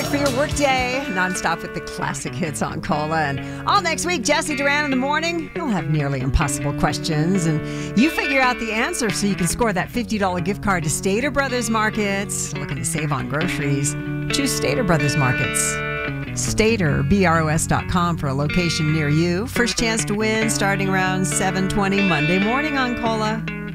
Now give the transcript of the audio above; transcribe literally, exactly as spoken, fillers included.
for your workday. Nonstop with the classic hits on Cola. And all next week, Jesse Duran in the morning. He'll have nearly impossible questions. And you figure out the answer so you can score that fifty dollars gift card to Stater Brothers Markets. Looking to save on groceries? Choose Stater Brothers Markets. Stater, B R O S dot com for a location near you. First chance to win starting around seven twenty Monday morning on Cola.